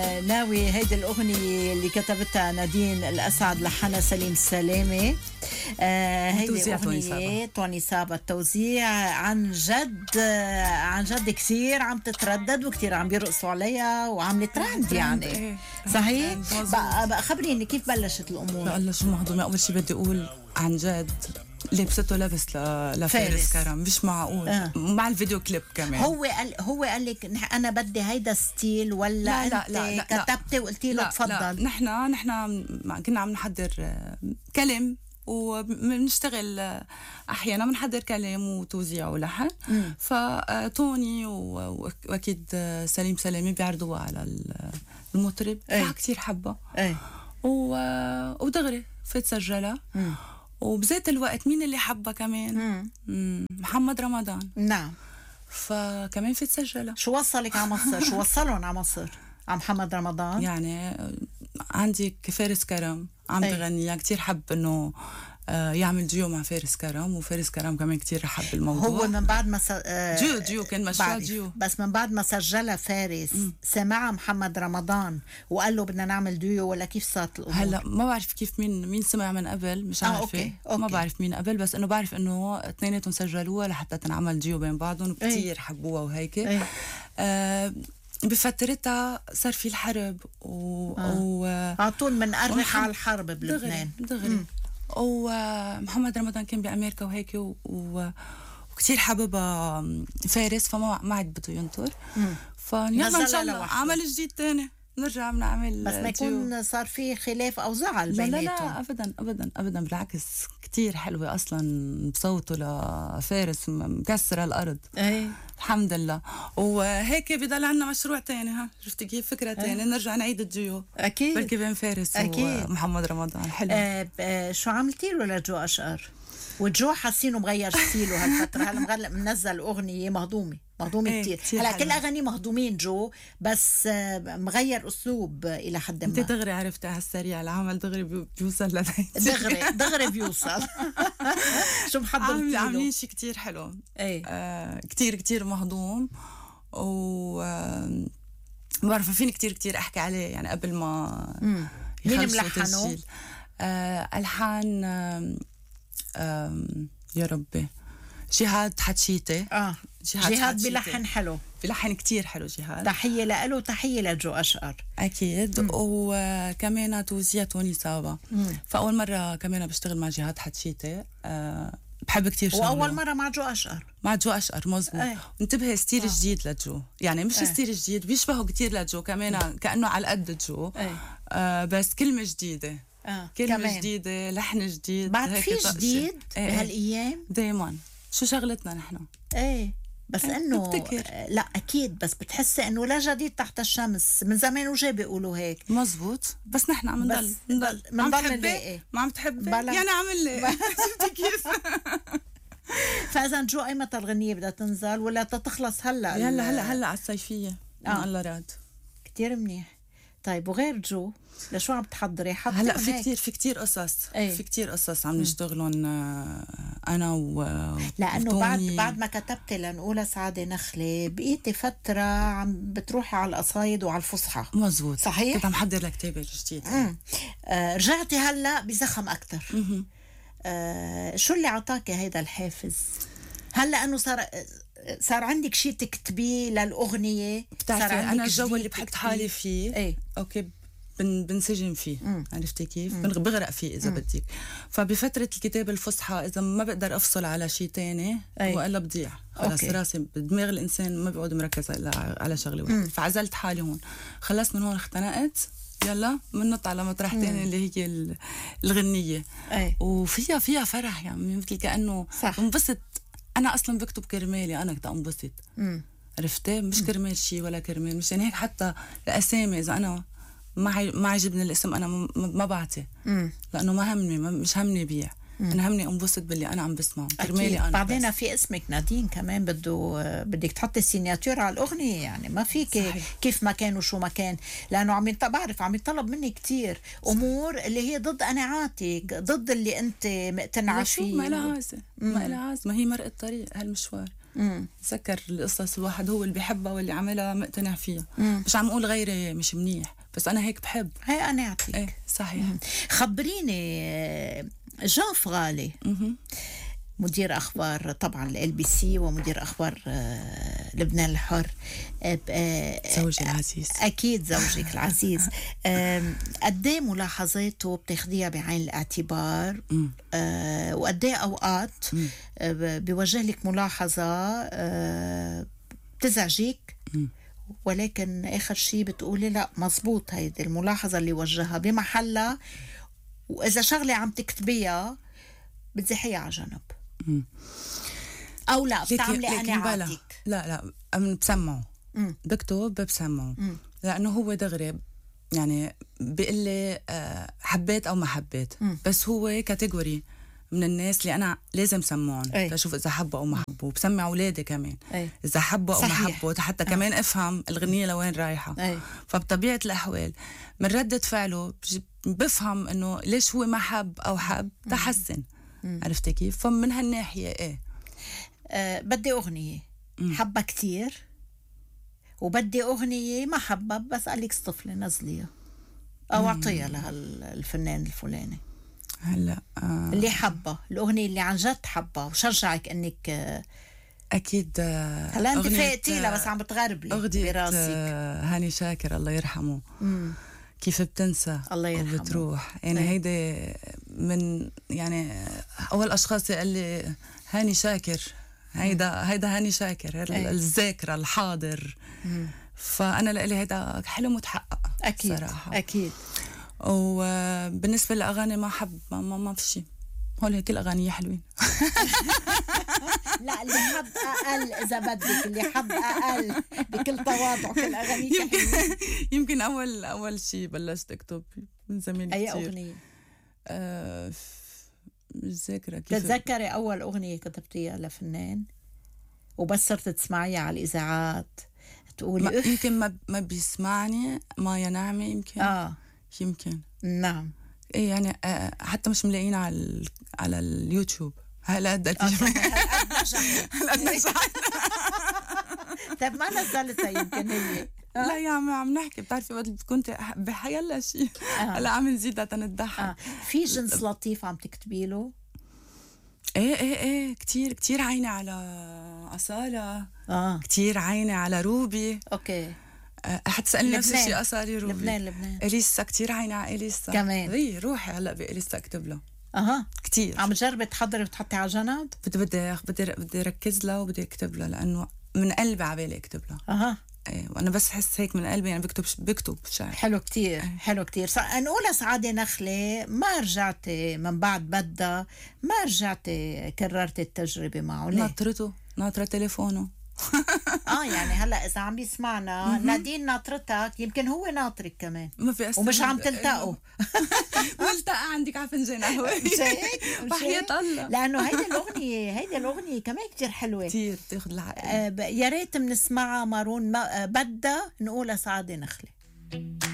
ناوي هيدي الأغنية اللي كتبتها نادين الأسعد لحنها سليم السلامة. هيدي أغنية توني سابا التوزيع. عن جد عن جد كثير عم تتردد وكثير عم بيرقصوا عليها وعم ترند يعني. صحيح؟ بقى خبريني كيف بلشت الأمور. لا شو مهضومة. أول شي بدي أقول عن جد لبسته لابس لفارس كرم مش معقول. مع الفيديو كليب كمان هو قال لك انا بدي هيدا ستيل ولا لا كتبتي وقلتي له تفضل؟ لا نحن كنا عم نحضر كلام وبنشتغل احيانا بنحضر كلام وتوزيع ولحن. فتوني واكيد سليم سلامي بيعرضوها على المطرب كتير حبه ودغري فات سجلها. وبذات الوقت مين اللي حبها كمان؟ محمد رمضان. نعم. فكمان في تسجلها. شو وصلك على مصر؟ شو وصلهم على مصر؟ على محمد رمضان؟ يعني عندك فارس كرم عم تغني كتير حب انه يعمل ديو مع فارس كرم، وفارس كرم كمان كتير حب الموضوع. هو من بعد ما ديو كان مشروع ديو، بس من بعد ما سجلها فارس سمعها محمد رمضان وقال له بدنا نعمل ديو، ولا كيف صارت الامور؟ هلا ما بعرف كيف مين سمع من قبل، مش عارفه. ما بعرف مين قبل، بس انه بعرف انه اثنيناتهم سجلوها لحتى تنعمل ديو بين بعضهم وكتير حبوها وهيك. بفترتها صار في الحرب على طول منقرح على الحرب بلبنان دغري. ومحمد رمضان كان بأمريكا وهيك وكتير حاببها فارس، فما عاد بده ينطر. فيلا إن شاء الله عمل جديد تاني نرجع بنعمل، بس ما يكون صار في خلاف أو زعل بيناتهم. لا أبدا أبدا أبدا، بالعكس كتير حلوة أصلا بصوته لفارس مكسرة الأرض. الحمد لله. وهيك بضل عنا مشروع تاني. شفتي كيف فكرة تاني نرجع نعيد الديو. أكيد بلكي بين فارس ومحمد رمضان. حلو. شو عملتي له لجو أشقر؟ وجو حاسينه مغير ستيله هالفترة. هلا منزل أغنية مهضومة كتير. هلا كل أغاني مهضومين جو، بس مغير أسلوب إلى حد ما. أنت دغري عرفتها هالسريع العمل دغري بيوصل لديك. دغري بيوصل. شو محضرتي له؟ عاملين شيء كتير حلو. كتير مهضوم. بعرف فيني كتير أحكي عليه يعني قبل ما مين ملحنه؟ ألحان يا ربي جهاد حتشيتي. جهاد بلحن حلو، بلحن كتير حلو جهاد. تحية له وتحية لجو أشقر أكيد. وكمان توزيع توني سابا. فأول مرة كمان بشتغل مع جهاد حتشيتي. بحب كتير شغله. وأول مرة مع جو أشقر. مظبوط. انتبهي ستيل جديد لجو، يعني مش ستيل جديد، بيشبهه كتير لجو كمان. كأنه على قد جو. بس كلمة جديدة. كلمة جديدة، لحن جديد. بعد في جديد بهالأيام دايما. شو شغلتنا نحن؟ بس انه لا اكيد، بس بتحسي انه لا جديد تحت الشمس. من زمان وجاي بيقولوا هيك. مزبوط. بس نحن عم نضل نلاقي. ما عم تحبي يعني عم نلاقي. شفتي كيف؟ فاذا جو ايمتى الغنية بدها تنزل ولا تخلص هلا؟ هلا على الصيفية. الله راد. كتير منيح. طيب وغير جو لشو عم تحضري؟ هلا في كتير قصص. في كتير قصص عم نشتغلون انا لانه بعد ما كتبتي لنقولها سعادة نخلة بقيتي فترة عم بتروحي على القصايد وعلى الفصحى. مزبوط. صحيح. كنت عم حضر لكتابة جديد. رجعتي هلا بزخم اكتر. شو اللي عطاكي هيدا الحافز؟ هلا انه صار عندك شيء تكتبيه للأغنية؟ صار أنا الجو اللي بحط حالي فيه. أوكي بنسجم فيه. عرفتي كيف؟ بغرق فيه إذا بدك. فبفترة الكتابة الفصحى إذا ما بقدر أفصل على شيء تاني وإلا بضيع خلاص. راسي بدماغ الإنسان ما بيقعد مركز على شغلة واحدة. فعزلت حالي هون، خلصت من هون اختنقت، يلا منط على مطرح تاني اللي هي الغنية. وفيها فرح يعني مثل كأنه بنبسط. أنا أصلاً بكتب كرمالي، أنا كنت أنبسط. عرفتي؟ مش كرمال شي ولا كرمال، مش يعني هيك. حتى الأسامي إذا أنا ما عجبني الاسم أنا ما بعطي، لأنه ما همني، مش همني بيع. أنا همني أنبسط باللي أنا عم بسمعه كرمالي أنا. بعدين في اسمك نادين كمان بدك تحطي السيناتور على الأغنية، يعني ما فيك كيف ما كان وشو ما كان، لأنه بعرف عم يطلب مني كتير أمور اللي هي ضد قناعاتك، ضد اللي أنت مقتنعة فيه. ما لها عازة، ما هي مرق الطريق هالمشوار. تذكر القصص الواحد هو اللي بيحبها واللي عملها مقتنع فيها. مش عم اقول غيري مش منيح، بس انا هيك بحب. هي انا اعطيك. ايه صحيح. خبريني جان فغالي، مدير اخبار طبعا LBC ومدير اخبار لبنان الحر، زوجي العزيز. اكيد زوجك العزيز. قد ايه ملاحظاته بتاخديها بعين الاعتبار، وقد ايه اوقات بيوجه لك ملاحظه بتزعجك، ولكن اخر شيء بتقولي لا مزبوط هيدي الملاحظه اللي وجهها بمحلها، واذا شغله عم تكتبيها بتزحيها على جنب. او لا بتعملي قناعاتك؟ لا بسمعه، بكتب بسمعه، لانه هو دغري يعني بيقول لي حبيت او ما حبيت، بس هو كاتيجوري من الناس اللي انا لازم سمعهم تشوف اذا حبوا او ما حبوا. بسمع اولادي كمان اذا حبوا او ما حبوا، حتى كمان افهم الغنيه لوين رايحه. فبطبيعه الاحوال من ردة فعله بفهم انه ليش هو ما حب او حب تحسن. عرفتي كيف؟ فمن هالناحيه بدي اغنيه حبها كتير، وبدي اغنيه ما حبها بس قال لك اصطفلي نزليها او اعطيها لهالفنان الفلاني. هلا اللي حبها الاغنيه اللي عن جد حبها وشجعك انك اكيد. هلا انت فاقتي لها بس عم بتغربلي براسك. هاني شاكر الله يرحمه. كيف بتنسى الله يرحمه وبتروح يعني. هيدي من يعني اول اشخاص قال لي هاني شاكر، هيدا هاني شاكر، الذاكره الحاضر. فانا لإلي هيدا حلم متحقق اكيد صراحه. اكيد. وبالنسبه للاغاني ما حب ما في شيء، هول كل اغاني حلوين. لا اللي حب اقل اذا بدك، اللي حب اقل بكل تواضع كل اغانيك حلوين. يمكن اول شيء بلشت اكتب من زمان اي كتير. اغنيه؟ مش ذاكره كيف. تتذكري اول اغنيه كتبتيها لفنان وبس صرت تسمعيها على الاذاعات تقولي يمكن ما بيسمعني مايا نعمة يمكن. يمكن نعم. ايه يعني حتى مش ملاقينا على اليوتيوب. هلا قد طيب ما نزلتها يمكن هي. لا يا عم نحكي، بتعرفي وقت كنت بحيلا شيء هلا عم نزيدها تنضحك. في جنس لطيف عم تكتبي له؟ ايه كتير عيني على أصالة. كتير عيني على روبي. اوكي. حتسألني نفس الشيء أصالي روبي. لبنان. إليسا كتير عيني على إليسا كمان. روحي هلا بإليسا اكتب لها. كتير عم تجربي تحضري وتحطي على جنب؟ بدي ركز لها وبدي اكتب لها، لانه من قلبي عبالي اكتب لها. ايه وانا بس حس هيك من قلبي يعني بكتب شعر. حلو كتير. حلو كتير. نقول سعادة نخلة ما رجعتي من بعد بدها، ما رجعتي كررتي التجربة معه ليه؟ ناطرة تليفونه. يعني هلا اذا عم يسمعنا نادين ناطرتك، يمكن هو ناطرك كمان ما في ومش عم تلتقوا. نلتقى عندك على فنجان قهوه. وحياة الله، لانه هيدي الاغنيه كمان كتير حلوه، كتير بتاخذ العقل. يا ريت بنسمعها مارون بدها نقولها سعادة نخلة.